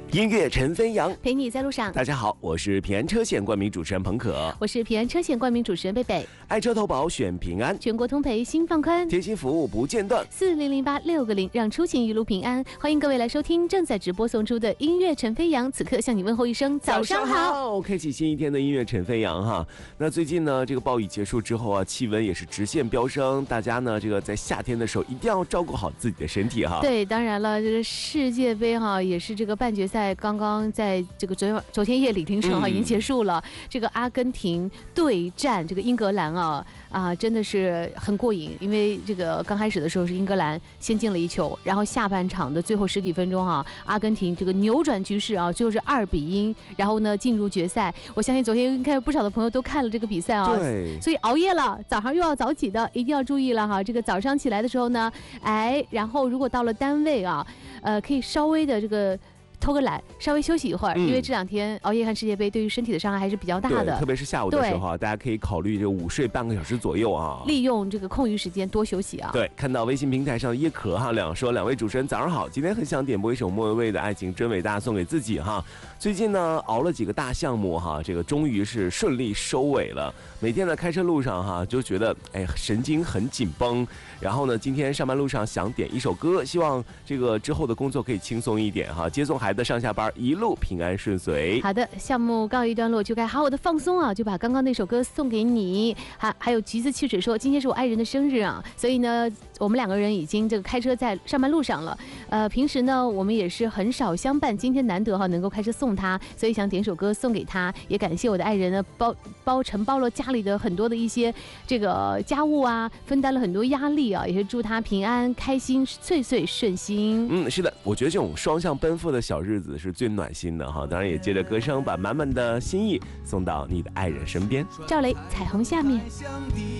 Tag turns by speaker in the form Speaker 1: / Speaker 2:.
Speaker 1: 音乐陈飞扬，
Speaker 2: 陪你在路上。
Speaker 1: 大家好，我是平安车险冠名主持人彭可，
Speaker 2: 我是平安车险冠名主持人贝贝。
Speaker 1: 爱车投保选平安，
Speaker 2: 全国通赔心放宽，
Speaker 1: 贴心服务不间断
Speaker 2: ，4008-6个0，让出行一路平安。欢迎各位来收听正在直播送出的音乐陈飞扬，此刻向你问候一声早上好。
Speaker 1: 开启新一天的音乐陈飞扬哈。那最近呢，这个暴雨结束之后啊，气温也是直线飙升，大家呢这个在夏天的时候一定要照顾好自己的身体哈。
Speaker 2: 对，当然了，这个世界杯哈也是这个半决赛刚刚在这个昨天夜里凌晨已经结束了。这个阿根廷对战这个英格兰真的是很过瘾，因为这个刚开始的时候是英格兰先进了一球，然后下半场的最后10几分钟阿根廷这个扭转局势最后是2-1，然后呢进入决赛。我相信昨天应该有不少的朋友都看了这个比赛
Speaker 1: 对，
Speaker 2: 所以熬夜了，早上又要早起的一定要注意了这个早上起来的时候呢，然后如果到了单位可以稍微的这个偷个懒，稍微休息一会儿，因为这2天熬夜看世界杯对于身体的伤害还是比较大的。
Speaker 1: 特别是下午的时候大家可以考虑这个午睡半个小时左右
Speaker 2: 利用这个空余时间多休息
Speaker 1: 对，看到微信平台上的叶可说两位主持人早上好，今天很想点播一首莫文蔚的《爱情真伟大》送给自己最近呢熬了几个大项目这个终于是顺利收尾了。每天的开车路上就觉得神经很紧绷，然后呢今天上班路上想点一首歌，希望这个之后的工作可以轻松一点接送孩子上下班一路平安顺遂。
Speaker 2: 好的，项目告一段落就该好好的放松就把刚刚那首歌送给你。还有橘子汽水说今天是我爱人的生日所以呢我们2个人已经这个开车在上班路上了。平时呢我们也是很少相伴，今天难得能够开车送他，所以想点首歌送给他，也感谢我的爱人呢承包了家里的很多的一些这个家务分担了很多压力也是祝他平安开心岁岁顺心。
Speaker 1: 是的，我觉得这种双向奔赴的小日子是最暖心的当然也借着歌声把满满的心意送到你的爱人身边。
Speaker 2: 赵雷，彩虹下面。